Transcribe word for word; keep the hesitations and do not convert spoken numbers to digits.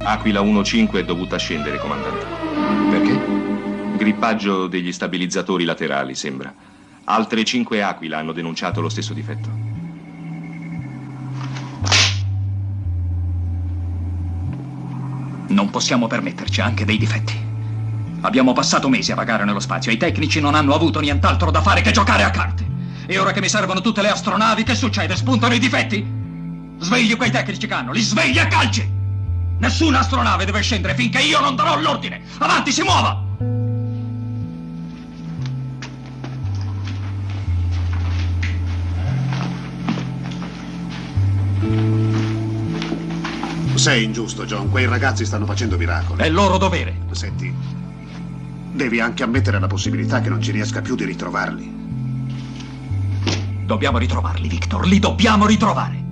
Aquila uno cinque è dovuta scendere, comandante. Perché? Grippaggio degli stabilizzatori laterali, sembra. Altre cinque Aquila hanno denunciato lo stesso difetto. Non possiamo permetterci anche dei difetti. Abbiamo passato mesi a vagare nello spazio e i tecnici non hanno avuto nient'altro da fare che giocare a carte. E ora che mi servono tutte le astronavi, che succede? Spuntano i difetti? Svegli quei tecnici che hanno, li svegli a calci! Nessuna astronave deve scendere finché io non darò l'ordine! Avanti, si muova! Sei ingiusto, John. Quei ragazzi stanno facendo miracoli. È il loro dovere. Senti, devi anche ammettere la possibilità che non ci riesca più di ritrovarli. Dobbiamo ritrovarli, Victor. Li dobbiamo ritrovare.